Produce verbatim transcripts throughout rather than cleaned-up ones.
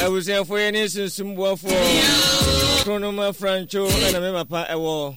I was there for any some war for Chronoma Francho and a member ewo.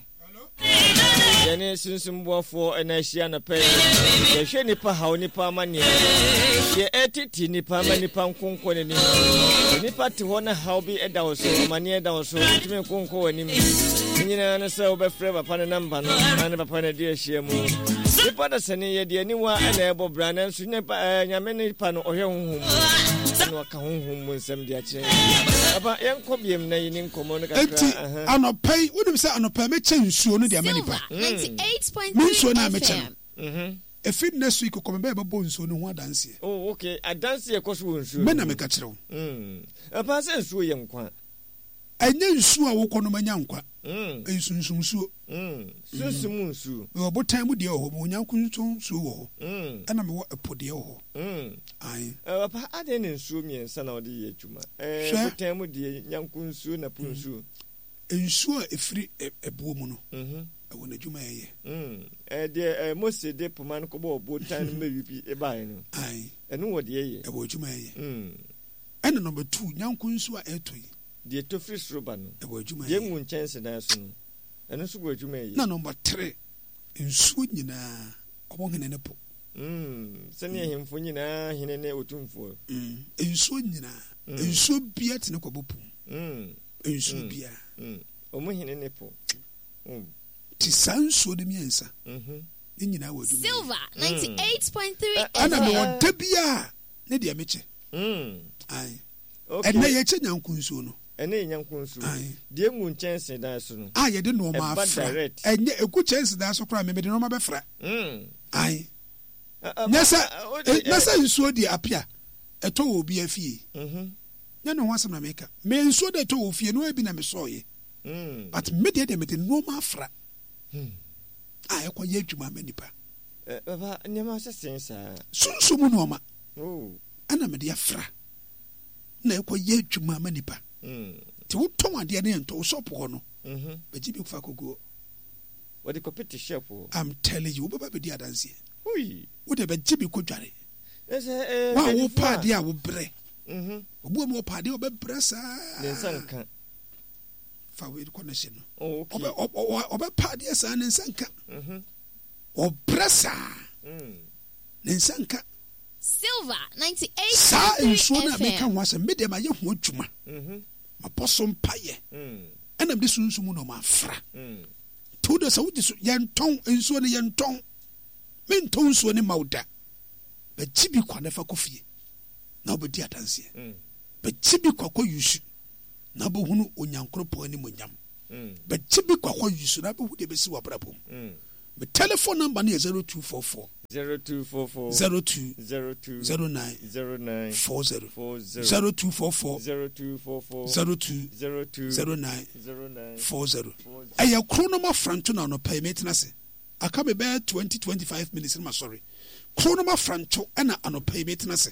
Any some war for an Asiana pay. The Shenipa how nipa mania. The etiti nipa manipan kunko ni. Nipa to one how be a down so mania down so to me kunko and him. Nina so be forever upon a number and upon a dear shemu. The Patasani, the anyone and able brand and Sunapa Yamini Pano or home. No account whom will send their chain. About young Cobium name common. I not pay, wouldn't say I not pay me change soon. The America ninety-eight point three F M. A fitness week come baby bones on one dance. Oh, okay. I dance here cause we should. Men make a true. Hm. A person so young quan. I know sure will come my young qua. Hm. A soon soon so. Hm. So soon so. What time would you home when young couldn't so? Hm. And I'm what a put the oh. Hm. I. I didn't sue me and son of the year, Chuma. Eh, what time would the young kunsu na punsu? Ensure a free a woman. Hm. I want to do my hm. Eh, dear, most a day per man cobo both time maybe a buying. Aye. And what ye? I want you my hm. And number two, young kunsu are to the two fish ruban. I want you my young chance and I soon. And also what you may. No, number three. In Sweden, I want in a pool. Hm. Send him for you now, he and a tune for. Hm. In Sweden, in so be at no cobo. Hm. In so be a. Hm. Oh, my in a pool. Tis sounds so the miensa. Hm. In our Silver ninety-eight point three. And I want to be a Nadia Mitchell. Hm. Aye. Okay. And they are young consuno. And then young consul. Dear moon chance and that's soon. I didn't know my friend. And yet a good chance that's a crime, maybe no my friend. Hm. Aye. Nessa, Nessa is so dear appear. A toe will be a fee. Hm. No one some maker. Men so the toe of you no been a soy. Hm. But media them at no my friend. Hm. I acquire to my many pa. Uh, never says, soon so monoma. Oh, and I'm a dear fra. No acquire to my many pa. To Tom and the name to shop one. Hm. But Jimmy Faco go. What the competition shop for? I'm telling you, Baba dear dance. Oi, what a Jimmy could carry. Wow, what party I will break. Hm. One more party of a bressa. Then some can't. With connection. Oh, or a party as an insanka. Or Bressa. Ninsanka. Silver ninety-eight. Sa in Sona make was a medium my young Mujuma. A possum pie. And of this Sunsuno ma fra. Told us how this young tongue and so a young tongue. Men tongue so any mouda. But Chibi Quanefa coffee. Nobody attends here. But Chibi Quaco you should. Nabo hunu onyankropo ani monyam. But chibi kwakwa yusu na be hu de besi wa brabo. The telephone number is zero two four four zero two four four zero two zero two zero nine zero nine four zero zero two four four zero two four four zero two zero two zero nine zero nine four zero. Aya chronoma francho na no pay maintenance. Aka be be twenty twenty-five minutes ma sorry. Chronoma francho na anopa maintenance.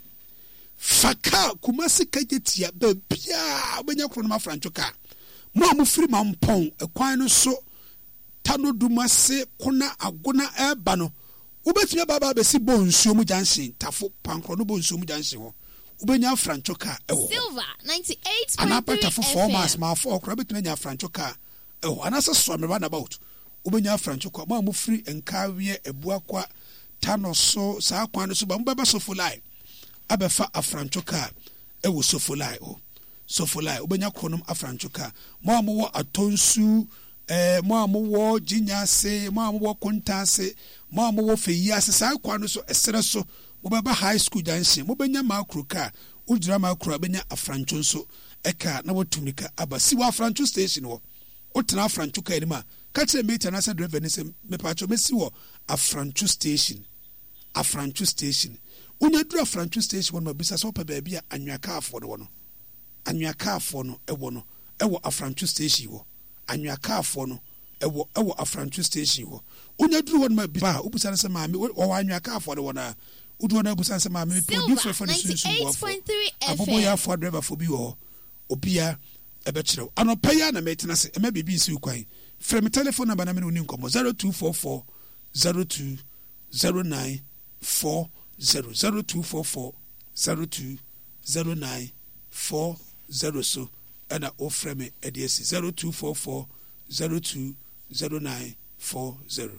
Faka kumasi kajetia bebia benya chronoma francho ka. Mo amufiri mampon ekwan no so tano dumase kona agona eba no ubetumi baba besi bonsuo mu jansen tafo pankro no bonsuo mu jansen ho ubenya francho ka ewo Silver ninety-eight point three anapa tafo four months ma four okra betumi nya francho ka ewo anasa so me about ubenya francho ka mo amufiri enkawie ebua kwa tano so sa kwan no so ba mbaba so fulai abefa afrancho ka ewo so fulai o so fulai ubenya kronom afrancho ka mo amwo atonsu eh mo amwo jinyase mo amwo kontase mo amwo feyiase sa kwa no so esere so mo baba high school jansen mo benya makro ka udira makro benya afrancho so eka na wotumika abasi wa afrancho station wo otena afrancho ka ni ma ka kire meter na sa driver ni se me pacho mesi wo afrancho station afrancho station unya dura afrancho station wo bisa so pa ba bia anwaka afo de wo no anwaka afo no ewo no ewo afrancho station wo anwaka afo no ewo ewo afrancho station wo unya duru won ma ba ubusa se maame wo anwaka afo de wo na udu na ubusa se maame produce for sunsun wo afo abobo ya afo driver for bi wo obia ebe kire anopa ya na metena se ema bibi nsi kwan from telephone number na me ni nkomo zero two four four zero two zero nine four zero zero two four four zero two zero nine four zero so ɛna ofrɛ me ɛde asi zero two four four zero two zero nine four zero.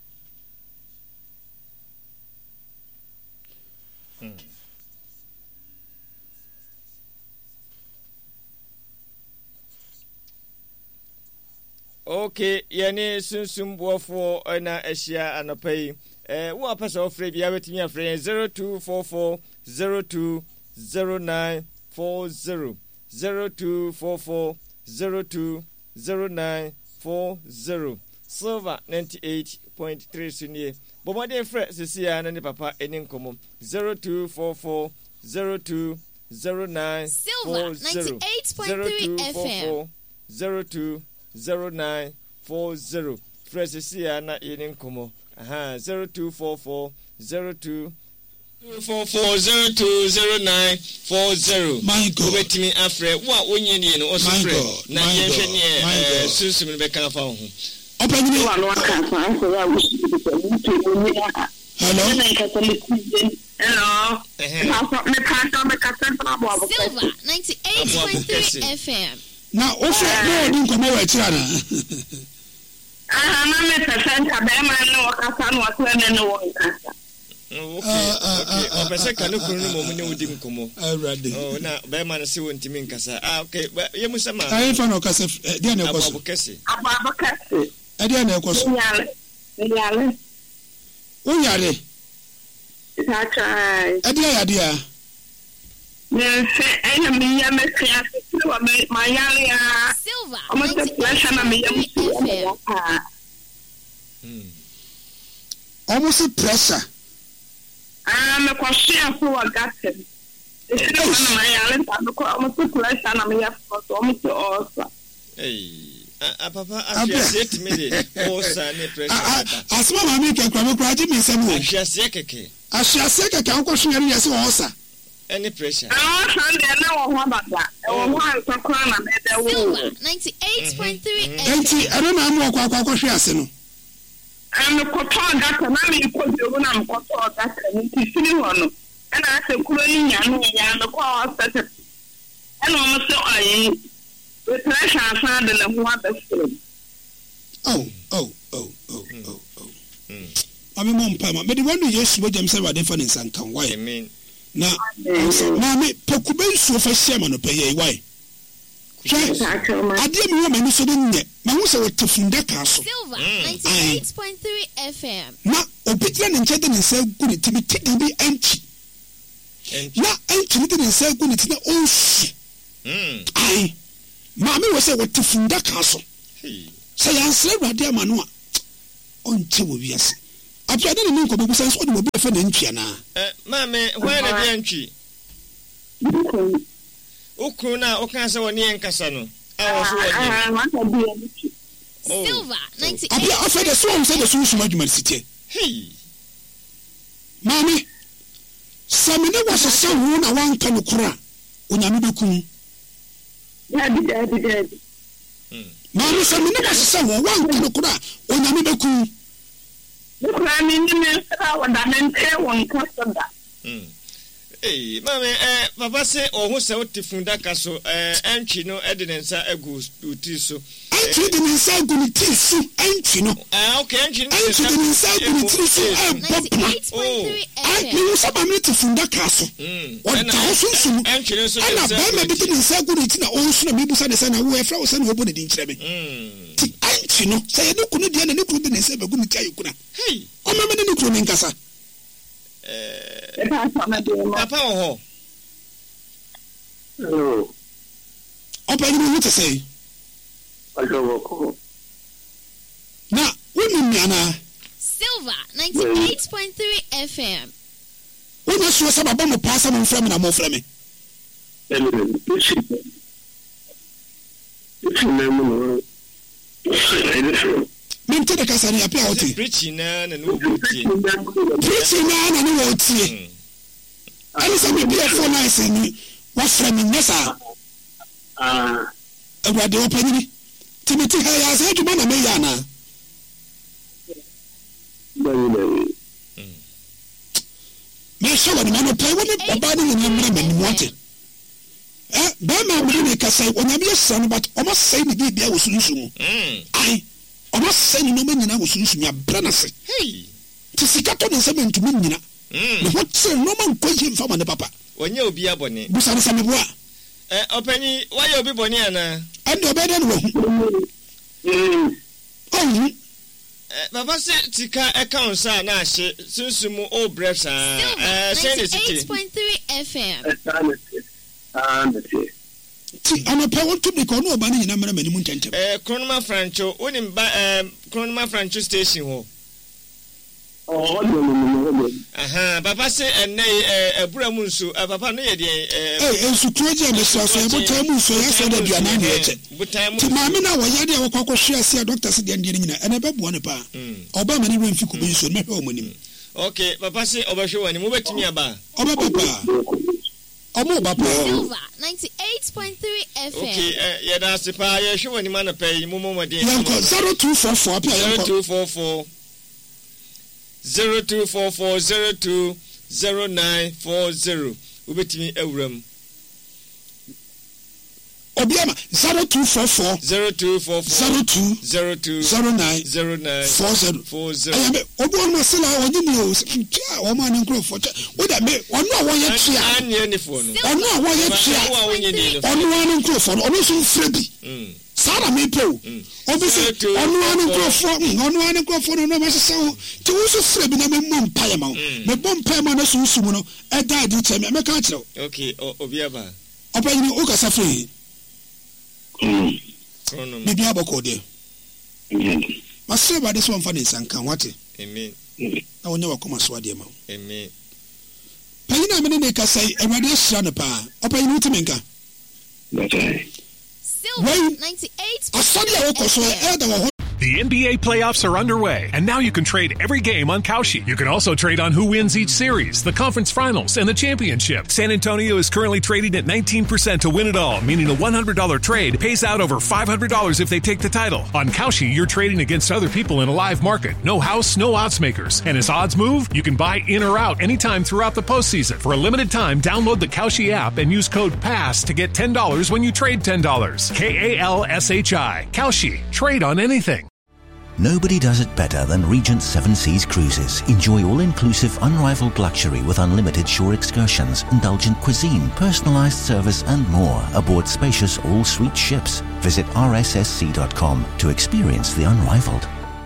Hmm. Okay, yɛne sunsumboɔfoɔ ɛna ahyia anɔpa yi. Eh, wo apɛ sɛ wofrɛ bia wɛtumi afrɛ zero two four four zero two zero nine four zero zero two four four zero two zero nine four zero. Silver ninety-eight point three sunie. Bomode frɛ sisia na ne papa eni nkomo zero two four four zero two zero nine four zero zero two four four zero two zero nine four zero. Frɛ sisia na eni nkomo aha zero two four four zero two four four zero two zero nine four zero. My God. Wetimi afrɛ wo a wonye ne no oso frɛ na yɛhwɛ ne susum ne bɛka fa ho. Opanyini wa no ka fa so ya wo hello hello hello me ka so me ka so na bo abo Silver ninety-eight point three F M. na oso no di nkomo wa akira na ah na me ka senta be ma no ka sa no akwa ne no wo nka. Okay, okay. Opese ka no kunu mo mu ne wodi nkomo. Awurade. Oh, na be ma no se wontimi nkasa. Ah, okay. Ye musama. Ai fa no kasa dia na ekoso. Abo kese. Abo abo kese. E dia na ekoso. Yale. Yale. O yale. Ta try. E dia ya dia. Ne se ena mi ya me sia se wa me ma yale ya. Silver O mo te pressure na mi ya mu. Hmm. Almost pressure. Ah, me kwashia so wa gatem. Ese na ma yale ta ko o mo te pressure na mi ya so o mo te osa. Hey. Ah, papa, afiase me de osa ne pressure. Ah, asma ma mi ke kwa me kwa ji mi nsem wo. Afiase keke. Afiase keke an ko hwe ne yesi wo osa. Any pressure. Ah, Sunday na wo ho baba. E wo ho ansa kwa na me de wo. Silver ninety-eight point three F M. Enti ero na am kwa kwa ko hwe ase no. Am ko to data na me ko jogo na me ko to data ni ti fini ho no. E na ase kuro ni nya no ya me ko hospital. E na mo se ayi. We pressure afa de le ho abesere. Oh, oh, oh, oh, oh, oh. Mm. Ami mo mpa ma. Me de wonu Yesu bo jam se wade fa ne nsankan why? Amen. Na na me pokube nsuo fa hia ma no peye why? Ade mi wo ma ni so de nye. Ma hu se wo tefunda ka so. Silver ninety-eight point three F M. Na obetira ne nche de ne nsa gu ne timi tidi bi anchi. Na anchi ne de ne nsa gu ne tina onsu. Mm. Ai. Ma me wo se wo tefunda ka so. Hey. Say answer Awurade ama no a onche wo wiase. Apiade ne nko bebu sense odi mo be fa na ntwia na. Eh, mama, why na bi antwi? Ukru na okan se woni enkasa no. Ah, wo so woni. Ah, ma ta bi e. Silver ninety-eight. Apia afa de so on say de so suma dwuma sitie. Hey. Mami. Samine was se wo na wanka no kura. Onyame bekum. Ya bi da bi da. Mami samine was se wo wanka no kura. Onyame bekum. Ukra ni ni me sa wa da mente won ka so da. Mm. Hey, mama, eh, papa say oh se otifunda ka so eh antwi no e de nsa agu uti so. Antwi de nsa agu ni ti so antwi no. Ah, okay, antwi no. Antwi de nsa agu ni ti so e popna. Oh. Antwi no saba mi tifunda ka so. Mm. O da so so. Antwi no so. Ana ba ma bi de nsa agu ni ti na o so na mi busa de sa na wo e fra wo sa na obo de din kire me. Mm. Ti antwi no say e no kunu de na ne kunu de nsa agu ni ti ayekuna. Hey. O ma me ne kunu ni nkasa. Eh, Papa oh. Hello. Opa you know what to say? Hello. Na, women na Silver ninety-eight point three F M. When you saw some about my pass and from and I'm off me. Mente de casa ni apia oti. Preaching na na no buti. Preaching na na no oti. Ali se me be for nice ni. Wa fra me nessa. Ah. Awurade opani. Timothy ha ya se adwuma na me ya na. Me show ni no pay woni baba ni ni mra me ni wote. eh ba ma me ne kasa onyame yesa no but o ma say ni bibia wo sunsu mu mm ai o ma say ni no ma nyina wo sunsu mi abra na se hey ti sika to ne se me ntumi nyina mm ne ho tse no ma nkoje mfa ma ne papa onye obi abone busa ne se me boa eh opani why you obi bone ana and obede no mm oh Baba say tika account sa na ahye sunsumu o bresa eh say ne titi eight point three F M Ah, merci. Ti ana pa won to be ko no ba ni nyina mara mani mu ntentem. Eh Kronoma Francho onim ba eh Kronoma Francho station ho. Oh, no no no no. Aha, papa say enne eh abura mu nso, papa no ye de eh eh ensu kroje me so so e botan mu nso ya so da duana na eche. Botan mu. Ti ma me na wo ye de wo kwakwo hwe ase doctor se de ndie nyina ene bebu ne pa. Oba mani we mfi ko bi nso me hwe o manim. Okay, papa say obahwe wani mo betimi aba. Oba papa. Omo papa. Silver ninety-eight point three F M. Okay, eh yeah that's the pa ye hwe wani ma na pay mo mo de. Yanko zero two four four apia yanko. zero two four four zero two four four zero two zero nine four zero ubetimi awuram Obiama zero two four four zero two four four zero two zero two zero nine zero nine four zero four zero. Ayame obo no sela onye mi o tia o ma ne nkrofo wo da me ono a wo ye tia Ani ani fo no ono a wo ye tia wo a wonye ni ono a ne nkrofo no ono so mfra bi mm sara me pe o obi se ono a ne nkrofo ono a ne nkrofo no no ma sese o ti wo so fra bi na me mo mpaye ma o me bom mpaye ma na so sumu no e da di che me me ka kire o okay obi aba opa ni o ka sa free Mm. Bibi aboko de. Mm. Masebe ba de so mfa ne sanka wate. Amen. Na wonya wakoma so ade ma. Amen. Payina me ne ka sai Ewade ahira ne pa. Opa ni utime nka. That's right. Silver ninety-eight Asadi a wo koso e da wo. The N B A playoffs are underway, and now you can trade every game on Kalshi. You can also trade on who wins each series, the conference finals, and the championship. San Antonio is currently trading at nineteen percent to win it all, meaning a one hundred dollars trade pays out over five hundred dollars if they take the title. On Kalshi, you're trading against other people in a live market. No house, no odds makers. And as odds move, you can buy in or out anytime throughout the postseason. For a limited time, download the Kalshi app and use code PASS to get ten dollars when you trade ten dollars. K A L S H I. Kalshi. Trade on anything. Nobody does it better than Regent Seven Seas Cruises. Enjoy all-inclusive, unrivaled luxury with unlimited shore excursions, indulgent cuisine, personalized service, and more aboard spacious all-suite ships. Visit R S S C dot com to experience the unrivaled.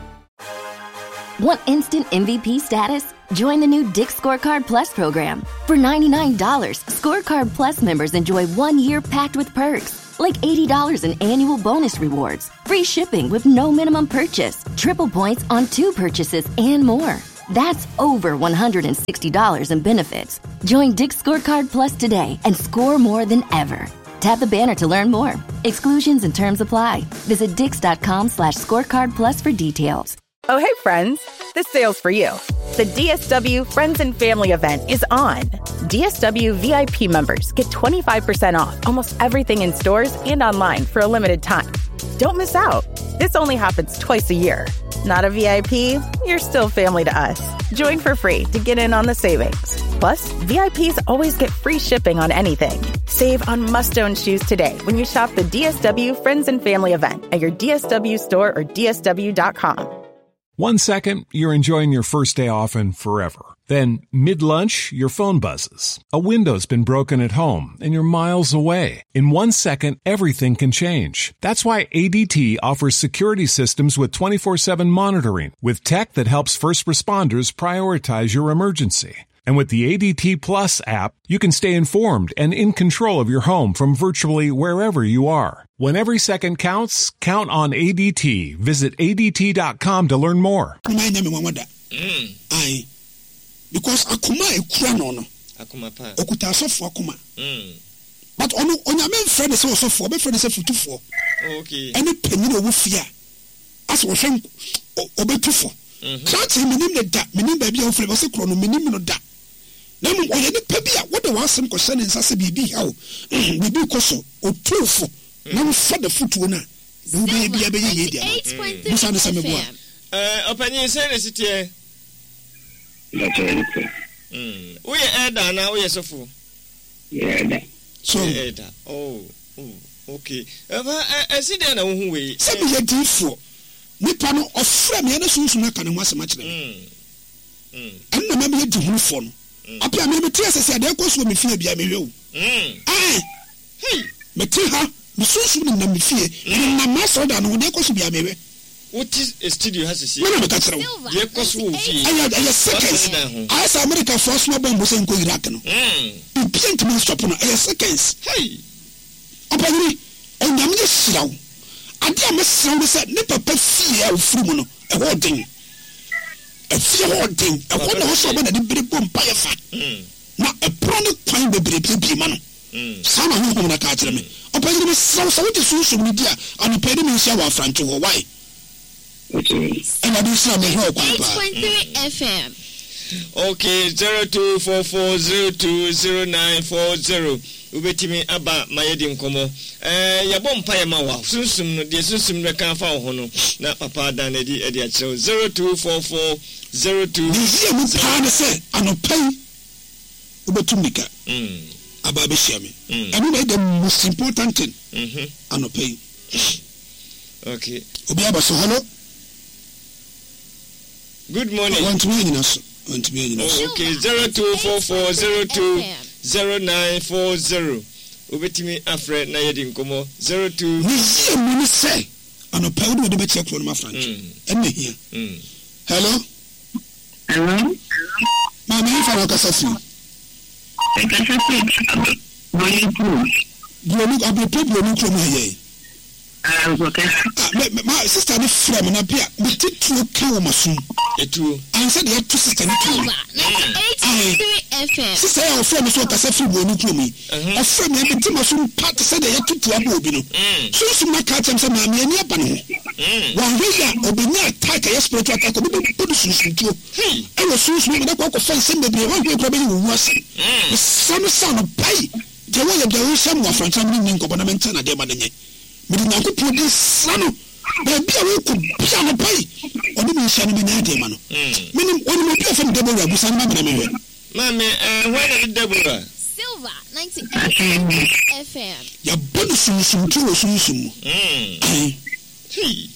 Want instant M V P status? Join the new Dick's Scorecard Plus program. For ninety-nine dollars, Scorecard Plus members enjoy one year packed with perks, like eighty dollars in annual bonus rewards, free shipping with no minimum purchase, triple points on two purchases, and more. That's over one hundred sixty dollars in benefits. Join Dick's Scorecard Plus today and score more than ever. Tap the banner to learn more. Exclusions and terms apply. Visit dix.com slash scorecard plus for details. Oh, hey, friends. This sale's for you. The D S W Friends and Family event is on. D S W V I P members get twenty-five percent off almost everything in stores and online for a limited time. Don't miss out. This only happens twice a year. Not a V I P? You're still family to us. Join for free to get in on the savings. Plus, V I Ps always get free shipping on anything. Save on must-own shoes today when you shop the D S W Friends and Family event at your D S W store or D S W dot com. One second, you're enjoying your first day off and forever. Then, mid-lunch, your phone buzzes. A window's been broken at home, and you're miles away. In one second, everything can change. That's why A D T offers security systems with twenty-four seven monitoring, with tech that helps first responders prioritize your emergency. And with the A D T Plus app, you can stay informed and in control of your home from virtually wherever you are. When every second counts, count on A D T. Visit A D T dot com to learn more. Mm. Aye. Because akuma ekura no no. Akuma pa. Okuta asofo akuma. Mm. But ono onyame friend say osofo, be friend say futufo. Okay. Any penny no wofia. As wo hwem obetufo. Mhm. Church minim ne da, minim ba bia wo friend say kro no minim no da. Na mu oye ne pa bia wo de wasem ko hye ne nsa se bibi ha o. Bibi koso otufo. Na wo fa the futuo na. Do be bia be ye dia. Musa ne samebo. Eh, opani say ne sitie. That's right. Mm. We are elder now, we are so full. Yeah. so oh oh okay aba asida na wo hu we se bi yedifo nipa no ofra me na sunsun na kan ho asema kire me mm mm na me yedi hu fo no apia me me tie sese de ko so me fie bia me hwe mm eh hey me tie ha me sunsun na me fie na ma so da no de ko so bia me hwe what is a studio has to see me na ka kire de ko so wo fie aya aya seconds asa America force no bomb so nko Iraq no mm pient me stop no aya seconds hey opagiri onyam ye siraw ade a me siraw se ne papa fie a ofuru mu no e ho den e fie ho den e ho na ho so ba na de bere bom pa ye fa na e pro ne kwan bebre bi ma no sama ho ho na ka kire me opagiri me siraw so wote so so mu dia an pedi me sia wa francho ho why okay and I do some ho kwa eight point three F M. Okay, zero two four four zero two zero nine four zero. Ubetimi aba mayedi nkomo. Eh ya bom pa ya mawa. Sunsum no de sunsum no kan fa ho no. Na papa dan na di e di a zero two four four zero two. Ni mu pa na se anopai. Ubetumika. Mm. Aba be share me. And na the most important thing. Mhm. Anopai. Okay. Obi aba so hello. Good morning. I want to be in us. Want to be in us. Oh, okay, zero two four four zero two zero nine four zero. Ubetimi afre na yedi nkomo zero two. Ni see me say. Ano pa wo de be check for my friend. Em me here. Mm. Hello. Hello. Mama, you for ka safi. E ka safi. Boy ku. You look abi people no come here. Ah, okay. My sister ni frame na bia me titru ka wo maso. Etu. I said you to sister ni tu. eight point three F M. Sister your friend so ka safi bo ni kuro mi. O friend me be maso part said you tutu abo obi no. So so na ka chem say ma me ani aba no. Wa hia obenya attack ya spiritual attack obi be do sunsuntuo. E wo sunsun me na kwa ko fan sem bebre wa hia ko be ni wu ase. Some son of pai. Je wo ye de wo sem wa francha mi ni nko bona menta na de ba nye. Me na ko produce sano. Ba bia wo ko bia no pai. Oni mi nsia no be na de ma no. Me ni oni mo bia fam Deborah busan ma na me we. Mama, eh when is Deborah? Silver ninety-eight F M. Ya bonu sunsun tu wo sunsun. Mm. Hey.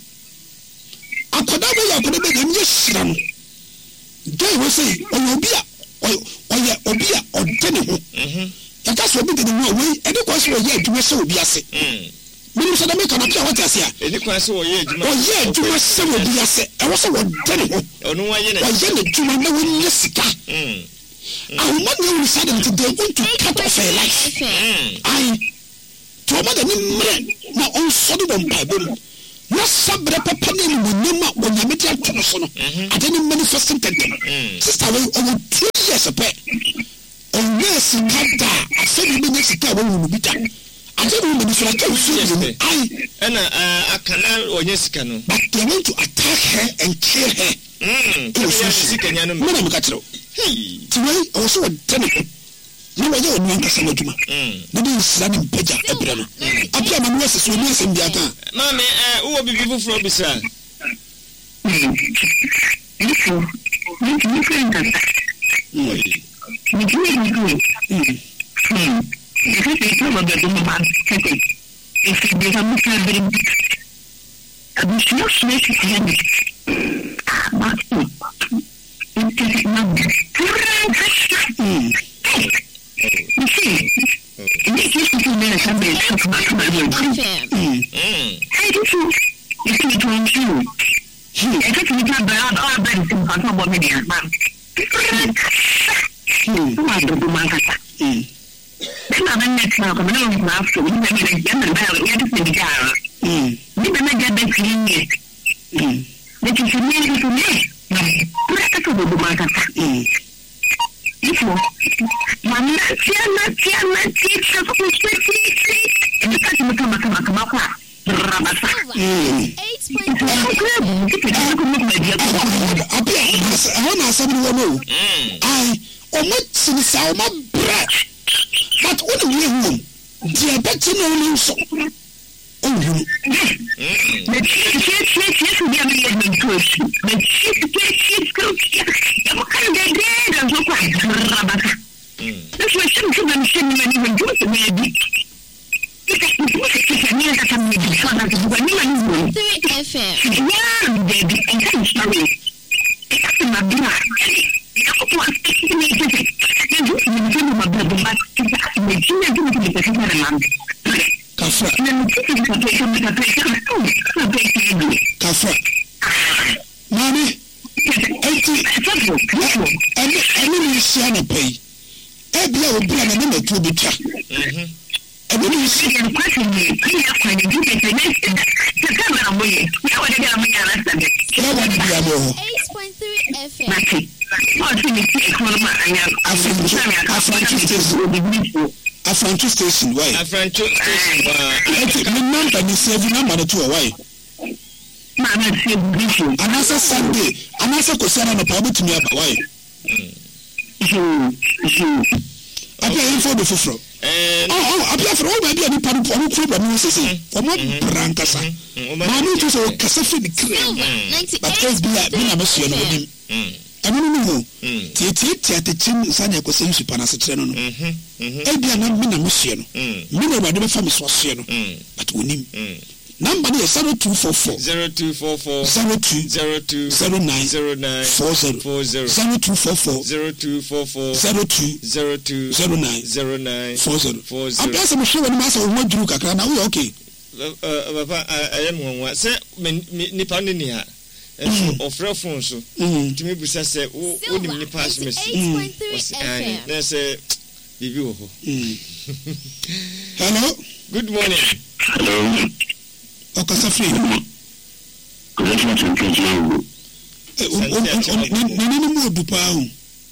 Akoda be ya akoda be na me sira no. Dai wo say obi a oya obi a odene ho. Mhm. Ya ka so obi de no we e de ko so ye adwuma se obi ase. Mm. Mini so da me kana pia wata ase a. E de ko so ye adwuma. O ye adwuma se obi ase. E wo so wodene ho. Onu wa ye na. O ye na adwuma na wo nye sika. Mm. I want you to say that they want to cut off a life. I told me the na on sodo don Bible. Na sabre papa ni mo nyama o nyame ti ato so no. Ade ni manifesting tentem. Sister we over two years ago. On yes kada afeli me next time we will be done. Ade we manifest tentem. I and akana onye sika no. But they want to attack her and kill her. Mm. Sika nya no. Me na me ka tiro. Hey, today I was so done. You were your new customer. Mm. The is running better. Apia my nurse is with us in the other. Mammy, who will be people from beside? Hmm. If you become a I wish you snake handy. Ah, it's not mm. You see, this is the man somebody talks about my word. I do too. You see, it won't you. I got to be done by all beds in front of me, man. Who are the woman? Then I'm next now, I'm not going to have to. We may get a general bell, we have to see the car. We may get the clean it. That is a man to me. Mm. If Mamma, Tiana, Tiana, teacher, who's and the customer come back, come back, come back. I almost see my breath, but only you, dear Betty, no so. Oh, you. The chief will be a million push. The chief, the chief, what kind of day does look like Rabaka? That's why some children say me when you do it maybe. three F M. Yeah, baby, and I'm sorry. It's my blood. Kafra. Kafra. Mami. Eti. Eni eni ni sia na pay. Ebia obi na na metu obi twa. Mhm. Eni ni sia na kwati ni. Ani akwa ni bi te ne. Te kamera moye. Ya wadi ya moye na sabe. Ya wadi ya mo. eight point three F M. Mati. Oh, ti ni ti ko ma anya. Afranchi station. Afranchi station why? Afranchi station why? Eti me number ni save number na to why? Mama say briefing. Anasa Sunday, anasa kosana na pa obetumi aba why? Mhm. Mhm. Abia info do foforo. Eh oh oh abia fro ba bia ni pa no problem no sisi. Omo brankasa. Ma no to so kasa fi ni kire. But case bia bi na meso no nim. Mhm. Anu no no. Tie tie tie atechim sanya kosa yusu pa na setre no no. Mhm. Mhm. E bia na bi na meso no. Mi na ba de be fa meso so no. But onim. Mhm. Number is zero two four four zero two four four zero two zero two zero nine zero nine four zero four zero zero two four four zero two four four zero two zero two zero nine zero nine four zero four zero. I'm just sure when master will do kakra na we okay. Uh, Papa, I am one. Say, nipa ni ni ha. Ofre phone so. Timi busa say, o o ni ni pass me. Na say, bibi wo ho. Hello. Good morning. Hello. Okasa free. Good morning. Eh, ni ni mo du pa o.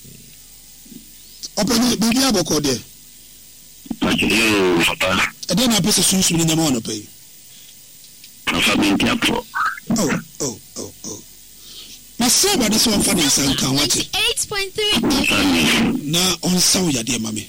Open bibi aboko de. Yo, papa. I don't have to sunsun ni na mo no pay. Papa bin tiapo. Oh, oh, oh, oh. Na say ba this one for the san kan what? eight point three F M. Na on saw ya de mame.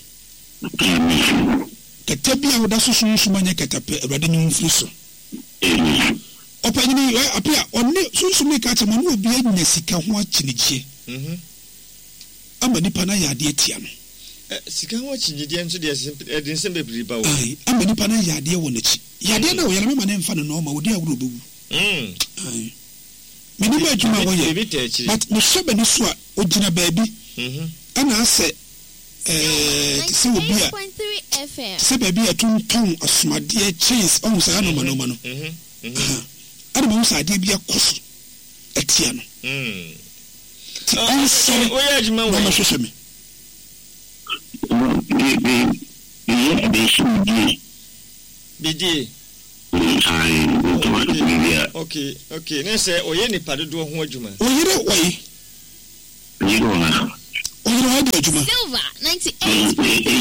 Kete bia wo da sunsun sumanya ketape awade nyum firi so. Opanyini apia onne sunsun ni ka chama no obi anya sika ho akyinigye. Mhm. Ama nipa na ya de tia no. Sika ho akyinigye nso de edin se bebiri ba wo. Ai, ama nipa na ya de wo nachi. Ya de na wo yare mama na mfa no no ma wo de awuro bewu. Mhm. Ai. Meni ba adwuma wo ye. But me shebe ni so a ogina baabi. Mhm. Ana ase eh se obi a se baabi a tuntun asomade chase on sa no mano mano. Mhm. Mhm. Ana mo sa ade bi akoso etia no. Mhm. Oh, so o ye adwuma wo. Ma hwehwe me. Bidi. Okay, okay. Na say oye ni padodo ho adwuma. Oyire oyi. Oyire na. Oyire wa de adwuma. Silver ninety-eight.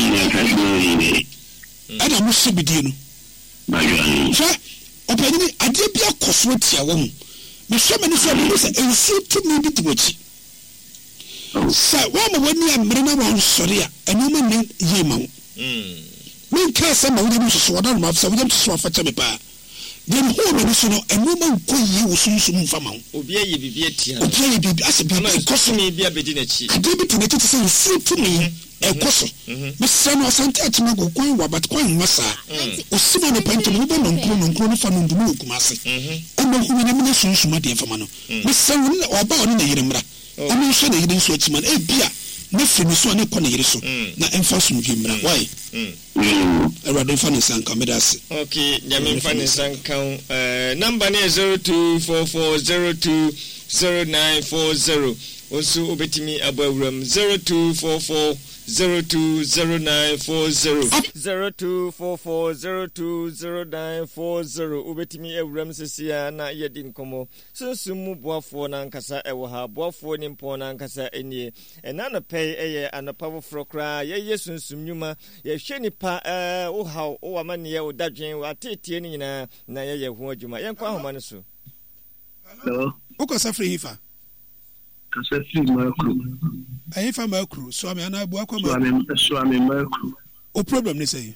Ada mo se bidi no. Bayo. Fa opanyini ade bi akoso tia wo mu. Me hwe me ni so mo se ensi tumi bi timochi. Sa wa mo wani amre na wa nsori a eno ma ne yema wo. Mm. Men ka sa ma wo bi so so da ma fa wo bi so fa cha me pa. Dem ho me so no eno ma ko yi wo sunsun mfa ma wo. Obi aye bibi atia. Obi aye bibi ase bi koso me bi abedi na chi. Ade bi tene tete se nsi tumi e koso. Me se no asante atima go kwan wa bat kwan masa. Osima no panto mo ba no nkro no nkro no fa no ndumu okumase. Mhm. Eno ho me na me sunsun ma de mfa ma no. Me se wo oba ono na yire mra. Omo hwe na yire nso atima na e bia na firi so na ko na yire so na emfa so mvi mra why mm erade fa ne sanka medase okay nyame fa ne sanka eh number ne zero two four four zero two zero nine four zero osu obetimi abawuram zero two four four zero two zero nine four zero zero two four four zero two zero nine four zero ubetimi ewuram sesia na yedin komo sunsumu boafo na nkasa ewo ha boafo ni mpo na nkasa enie ena na pay eye anapavo frokra ye yesunsum nyuma ye hwenipa eh wo ha wo amane ye odadwen wo atetie ni nyina na ye ye ho adwuma ye nkwa homa ne so hello ukosa free hifa kasa free makru ayi fa makru so ame ana abu akwa makru so ame makru o problem ni say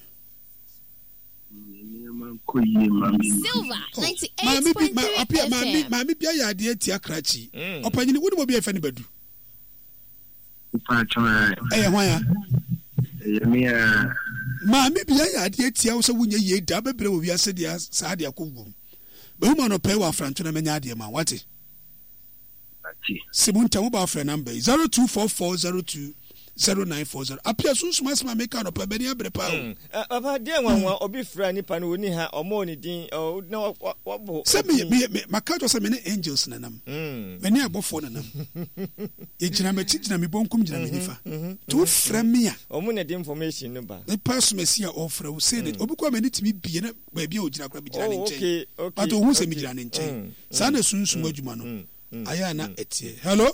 Silver ninety-eight point three apia mami mami bia ya de atia krachi opanyini wodi mo bia fa ni badu pa chwa eh hwan ya Yemia. Mammy, be I did tell so when ye double blow, we are said, yes, Sadia Kugum. But who no pay our friend to the Menadia, man, what it? Simon Tauba for a number zero two four four zero two zero nine four zero. Appear soon, smash my make out of a penny every pound. About dear one or be friendly panuni or money din or no what send me my cat was a many angels in them. Many are both for them. Each and I'm a teacher, and me bone come to two friend me or money information number. The person may see offer will say that Obuka may need to be being a baby or Jackrabijan. Okay, okay. But who's a Mijan in chain? Sana soon, Sumojumano. Ayana etie. Hello?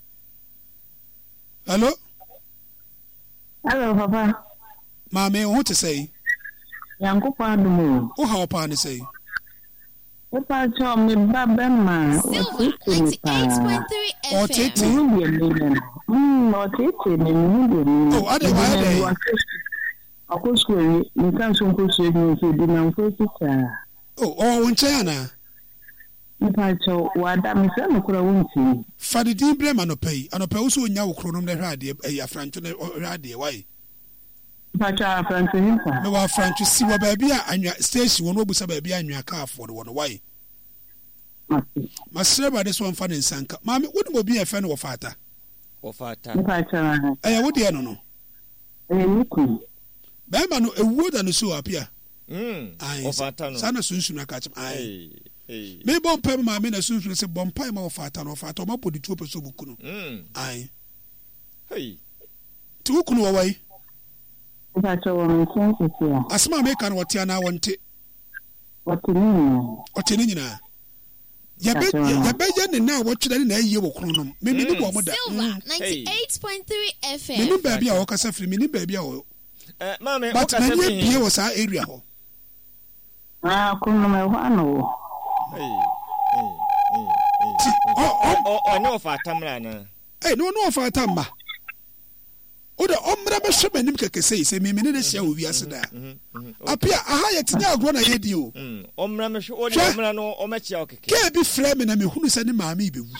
Hello? Hello, Papa. Mama, what to say? Yanko Padu. Oh, how upon say? If I told me Babema, Silver ninety-eight point three or F take M. Hmm, or take it. Oh, otherwise, of course, we can't so push it into the non-profit. Oh, oh, in China. If I told what I'm saying, I won't see. Fadi di blame and pay, and a pay also in your chronom the radio, a French radio. Why? If I try a friend to him, no, our French to see what baby and your station won't be some baby and your car for the one. Why? My server, this one fun in Sanka. Mammy, what would be a friend of Fata? Or Fata. if I try, I would the no. no. Bama, a wood and a so up here. Hm, I, of Fata. Sana soon I catch my. Hey. May bomb pay my men as soon as a bomb pie more fat and of fat or put the two per so book. Aye. Hey. Two kuno away. If I told him, sense here. As my make and what Tiana wanted. What do you mean? What in Nina? Yabe now watch that in a year of chronom. Maybe no more that. Silver ninety-eight point three F M. Many baby or Casafri, many baby or. Mamma, But many here was our area. Ah, couldn't know. Oh, I know for a tamrana. Eh, no, no, for a tamba. Oh, the ombrella shaman can say, say, me minute shall we as there. Appear a higher now grown ahead you. Omramish or Omrano or Machiok. Can't be flaming and me who is any mammy.